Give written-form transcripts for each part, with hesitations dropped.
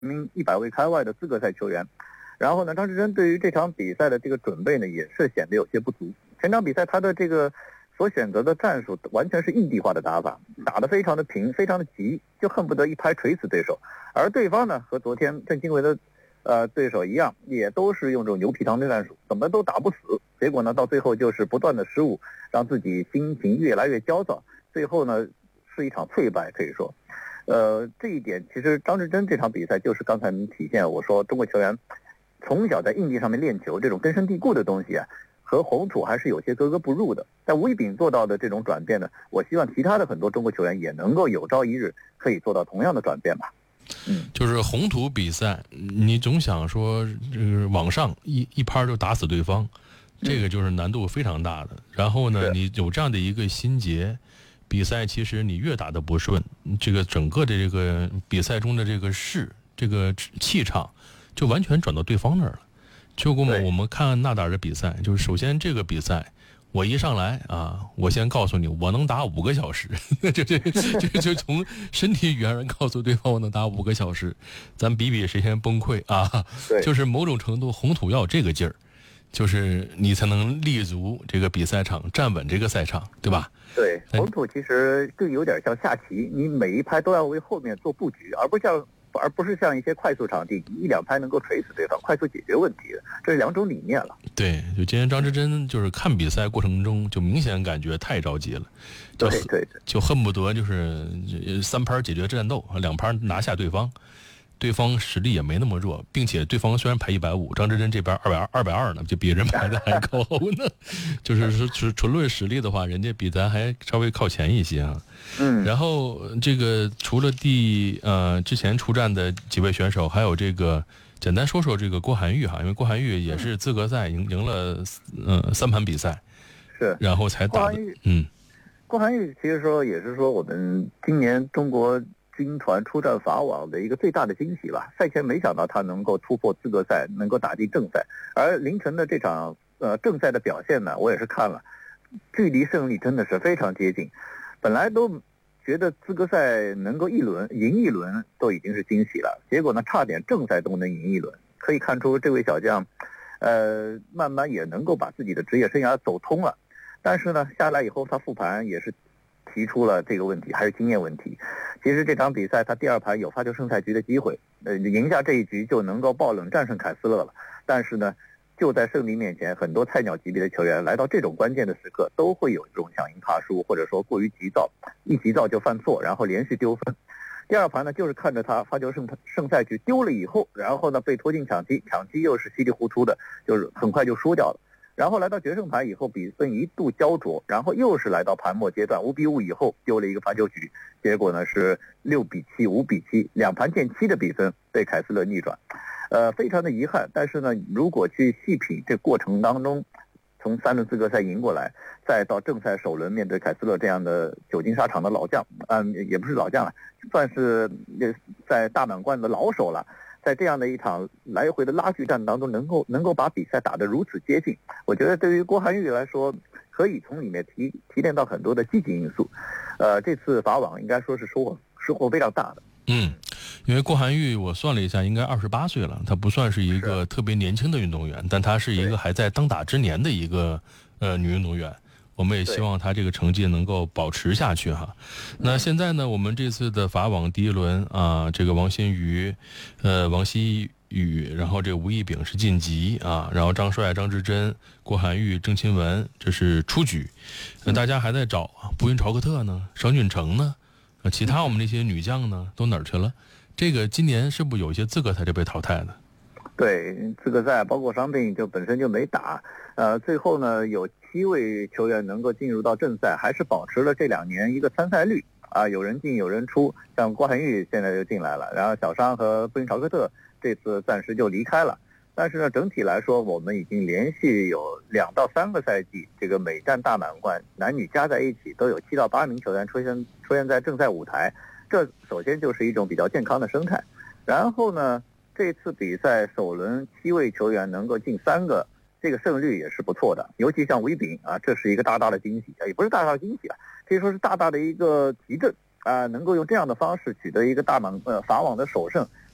名100位开外的资格赛球员。然后呢，张志臻对于这场比赛的这个准备呢，也是显得有些不足。前场比赛他的这个所选择的战术完全是印地化的打法，打得非常的平，非常的急，就恨不得一拍锤死对手。而对方呢，和昨天郑钦维的对手一样，也都是用这种牛皮糖的战术，怎么都打不死。结果呢，到最后就是不断的失误，让自己心情越来越焦躁，最后呢是一场脆败，可以说。这一点其实张志臻这场比赛就是刚才体现我说中国球员从小在硬地上面练球，这种根深蒂固的东西啊，和红土还是有些格格不入的。但吴一丙做到的这种转变呢，我希望其他的很多中国球员也能够有朝一日可以做到同样的转变吧。 就是红土比赛，你总想说往上一拍就打死对方，这个就是难度非常大的。然后呢，你有这样的一个心结，比赛其实你越打得不顺，这个整个的这个比赛中的这个这个气场就完全转到对方那儿了。就我们看纳达尔的比赛，就是首先这个比赛我一上来啊，我先告诉你我能打5个小时，就从身体语言上告诉对方我能打5个小时，咱比比谁先崩溃啊。就是某种程度红土要有这个劲儿，就是你才能立足这个比赛场，站稳这个赛场，对吧？ 对，红土其实更有点像下棋，你每一拍都要为后面做布局，而不是像一些快速场地1-2拍能够锤死对方，快速解决问题的，这是2种理念了。 对，就今天张志臻就是看比赛过程中就明显感觉太着急了，就恨不得就是3拍解决战斗，2拍拿下对方。对方实力也没那么弱，并且对方虽然排150，张志臻这边220呢，就比人排的还高呢。就是说纯论实力的话，人家比咱还稍微靠前一些啊。然后这个除了之前出战的几位选手，还有这个简单说说这个郭涵玉哈，因为郭涵玉也是资格赛赢了3盘比赛， 是， 然后才打的。 郭涵玉其实说也是说我们今年中国军团出战法网的一个最大的惊喜吧。赛前没想到他能够突破资格赛，能够打进正赛，而凌晨的这场正赛的表现呢，我也是看了，距离胜利真的是非常接近。本来都觉得资格赛能够赢一轮都已经是惊喜了，结果呢差点正赛都能赢一轮，可以看出这位小将慢慢也能够把自己的职业生涯走通了。但是呢下来以后他复盘也是提出了这个问题，还是经验问题。其实这场比赛他第2盘有发球胜赛局的机会，赢下这一局就能够爆冷战胜凯斯勒了。但是呢就在胜利面前，很多菜鸟级别的球员来到这种关键的时刻都会有这种想赢怕输，或者说过于急躁，一急躁就犯错，然后连续丢分。第2盘呢就是看着他发球胜赛局丢了以后，然后呢被拖进抢七又是稀里糊涂的，就是很快就输掉了。然后来到决胜盘以后，比分一度焦灼，然后又是来到盘末阶段5-5以后丢了一个罚球局，结果呢是6-7、5-7，2盘见7的比分被凯斯勒逆转，非常的遗憾。但是呢，如果去细品这过程当中，从3轮资格赛赢过来，再到正赛首轮面对凯斯勒这样的久经沙场的老将，也不是老将了，算是在大满贯的老手了。在这样的一场来回的拉锯战当中，能够把比赛打得如此接近，我觉得对于郭涵玉来说，可以从里面提炼到很多的积极因素。这次法网应该说是收获非常大的。 因为郭涵玉我算了一下，应该28岁了，他不算是一个特别年轻的运动员，但他是一个还在当打之年的一个女运动员。我们也希望他这个成绩能够保持下去哈。那现在呢，我们这次的法网第1轮啊，这个王欣瑜、王希雨，然后这个吴一丙是晋级啊，然后张帅、张志臻、郭涵玉、郑钦文这是出局。大家还在找步云朝克特呢，商俊成呢，其他我们那些女将呢都哪儿去了？这个今年是不是有一些资格赛就被淘汰的？ 对，资格赛包括伤病就本身就没打，最后呢有7位球员能够进入到正赛，还是保持了这2年一个参赛率啊，有人进有人出，像郭涵玉现在就进来了，然后小商和布林朝克特这次暂时就离开了。但是呢，整体来说，我们已经连续有2到3个赛季，这个每站大满贯男女加在一起都有7到8名球员出现在正赛舞台，这首先就是一种比较健康的生态。然后呢，这次比赛首轮7位球员能够进3个，这个胜率也是不错的。尤其像吴一丙啊，这是一个大大的惊喜，也不是大大的惊喜啊，可以说是大大的一个提振啊，能够用这样的方式取得一个法网的首胜，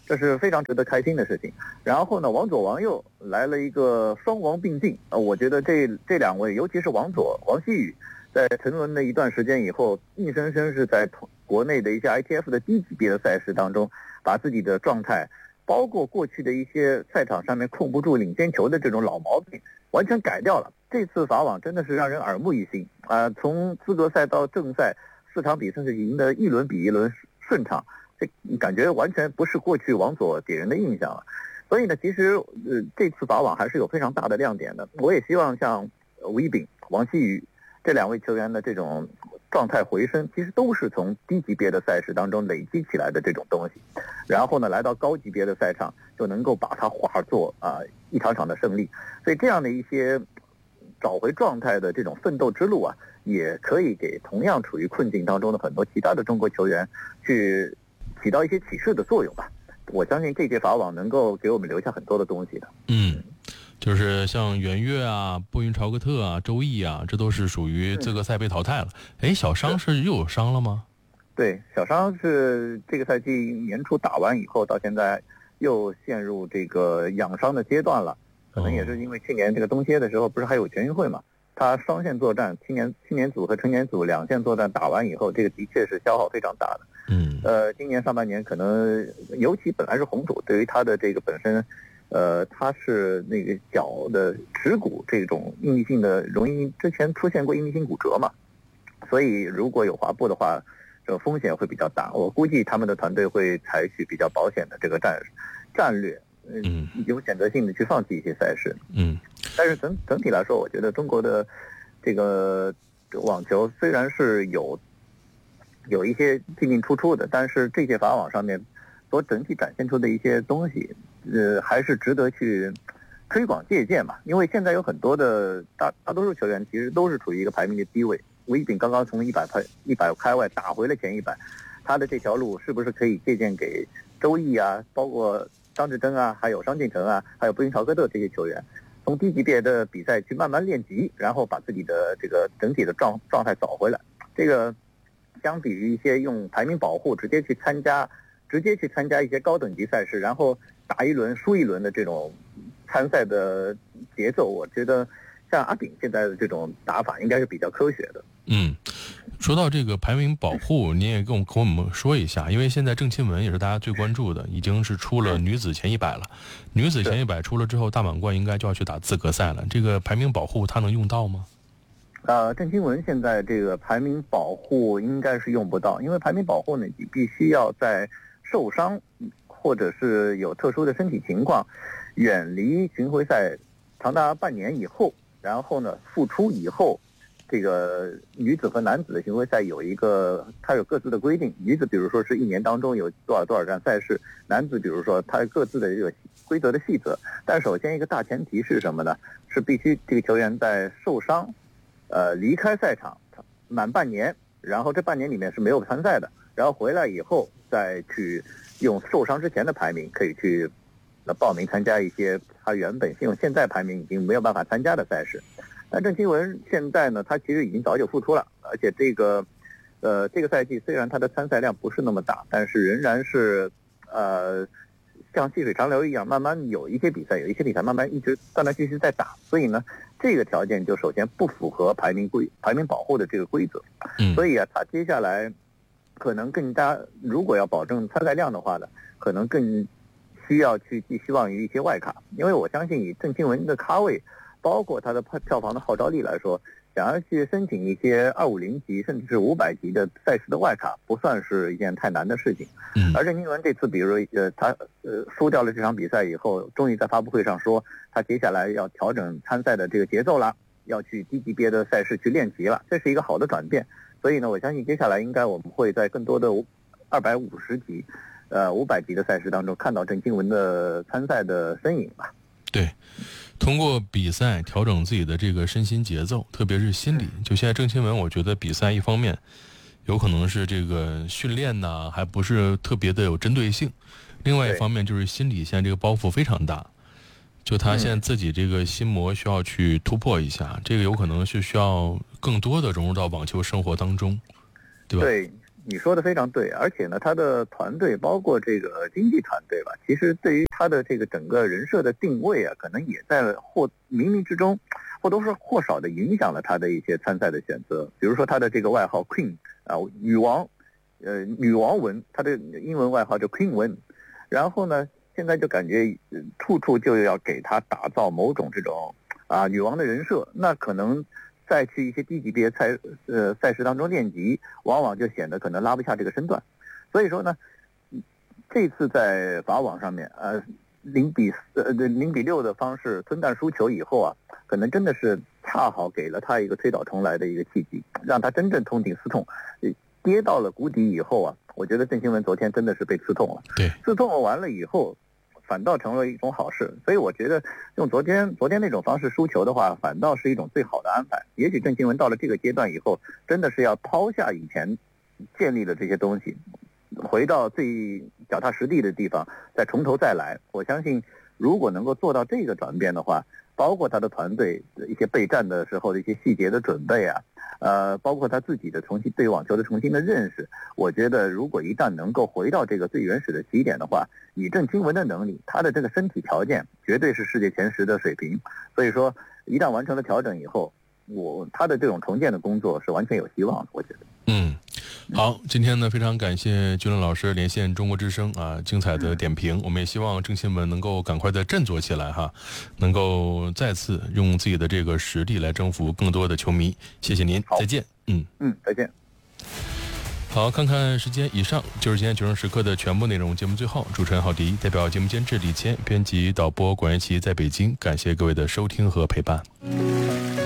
这是非常值得开心的事情。然后呢，王左王右来了一个双王并进，我觉得这两位，尤其是王希宇，在沉沦了一段时间以后，硬生生是在国内的一些 ITF 的低级别的赛事当中，把自己的状态，包括过去的一些赛场上面控不住领先球的这种老毛病，完全改掉了。这次法网真的是让人耳目一新啊！从资格赛到正赛4场比赛是赢得一轮比一轮顺畅，这感觉完全不是过去王左给人的印象了。所以呢，其实这次法网还是有非常大的亮点的。我也希望像吴一丙、王希宇这两位球员的这种状态回升，其实都是从低级别的赛事当中累积起来的这种东西，然后呢，来到高级别的赛场就能够把它化作一场场的胜利。所以这样的一些找回状态的这种奋斗之路啊，也可以给同样处于困境当中的很多其他的中国球员去起到一些启示的作用吧。我相信这届法网能够给我们留下很多的东西的。 就是像袁岳啊、波云朝格特啊、周毅啊，这都是属于资格赛被淘汰了。小伤是又有伤了吗？ 对，小伤是这个赛季年初打完以后，到现在又陷入这个养伤的阶段了。可能也是因为去年这个冬歇的时候，不是还有全运会嘛？他双线作战，青年组和成年组2线作战打完以后，这个的确是消耗非常大的。今年上半年可能，尤其本来是红土，对于他的这个本身，他是那个脚的指骨这种应力性的容易，之前出现过应力性骨折嘛，所以如果有滑步的话，这个风险会比较大。我估计他们的团队会采取比较保险的这个战略。有选择性的去放弃一些赛事。但是整体来说，我觉得中国的这个网球虽然是有一些进进出出的，但是这届法网上面所整体展现出的一些东西，还是值得去推广借鉴嘛。因为现在有很多的大多数球员其实都是处于一个排名的低位。吴一丙刚刚从100开外打回了前100，他的这条路是不是可以借鉴给周毅啊，包括张志臻啊，还有商进成啊，还有波云朝格特这些球员，从低级别的比赛去慢慢练级，然后把自己的这个整体的状态找回来。这个相比于一些用排名保护直接去参加一些高等级赛事，然后打一轮输一轮的这种参赛的节奏，我觉得像阿炳现在的这种打法应该是比较科学的。 说到这个排名保护，你也跟我们说一下，因为现在郑钦文也是大家最关注的，已经是出了女子前100了。女子前100出了之后，大满贯应该就要去打资格赛了。这个排名保护它能用到吗？ 郑钦文现在这个排名保护应该是用不到，因为排名保护呢，你必须要在受伤或者是有特殊的身体情况，远离巡回赛长达半年以后，然后呢复出以后。这个女子和男子的巡回赛它有各自的规定。女子比如说是1年当中有多少站赛事，男子比如说它各自的这个规则的细则。但首先一个大前提是什么呢？是必须这个球员在受伤，离开赛场满半年，然后这半年里面是没有参赛的，然后回来以后再去用受伤之前的排名可以去报名参加一些他原本用现在排名已经没有办法参加的赛事。但郑钦文现在呢，他其实已经早就复出了，而且这个赛季虽然他的参赛量不是那么大，但是仍然是像细水长流一样，慢慢有一些比赛慢慢一直断断续续在打。所以呢，这个条件就首先不符合排名保护的这个规则。所以他接下来可能更加，如果要保证参赛量的话呢，可能更需要去寄希望于一些外卡，因为我相信以郑钦文的咖位。包括他的票房的号召力来说，想要去申请一些250级甚至是500级的赛事的外卡，不算是一件太难的事情。而郑钦文这次，比如他输掉了这场比赛以后，终于在发布会上说，他接下来要调整参赛的这个节奏了，要去低级别的赛事去练级了，这是一个好的转变。所以呢，我相信接下来应该我们会在更多的250级、500级的赛事当中看到郑钦文的参赛的身影吧。 对。通过比赛调整自己的这个身心节奏，特别是心理。就现在郑钦文，我觉得比赛一方面有可能是这个训练呢，还不是特别的有针对性；另外一方面就是心理现在这个包袱非常大，就他现在自己这个心魔需要去突破一下，这个有可能是需要更多的融入到网球生活当中，对吧？ 对， 你说的非常对，而且呢，他的团队包括这个经纪团队吧，其实对于他的这个整个人设的定位啊，可能也在冥冥之中或多或少的影响了他的一些参赛的选择。比如说他的这个外号 Queen 啊，女王文，他的英文外号叫 Queen 文，然后呢，现在就感觉处处就要给他打造某种这种女王的人设，那可能再去一些低级别赛事当中练级，往往就显得可能拉不下这个身段。所以说呢，这次在法网上面0-6的方式吞蛋输球以后啊，可能真的是恰好给了他一个推倒重来的一个契机，让他真正痛定思痛。跌到了谷底以后啊，我觉得郑钦文昨天真的是被刺痛了。 对， 刺痛完了以后，反倒成了一种好事。所以我觉得用昨天那种方式输球的话，反倒是一种最好的安排。也许郑钦文到了这个阶段以后，真的是要抛下以前建立的这些东西，回到最脚踏实地的地方，再从头再来。我相信，如果能够做到这个转变的话，包括他的团队一些备战的时候的一些细节的准备啊，包括他自己的对网球的重新的认识，我觉得如果一旦能够回到这个最原始的起点的话，以郑钦文的能力，他的这个身体条件绝对是世界前10的水平。所以说，一旦完成了调整以后，他的这种重建的工作是完全有希望的，我觉得。 好，今天呢非常感谢君乐老师连线中国之声啊，精彩的点评。我们也希望郑钦文能够赶快的振作起来哈，能够再次用自己的这个实力来征服更多的球迷。谢谢您，再见。 再见。 好，看看时间，以上就是今天90时刻的全部内容。节目最后，主持人郝迪代表节目监制李谦，编辑导播管元琪在北京，感谢各位的收听和陪伴。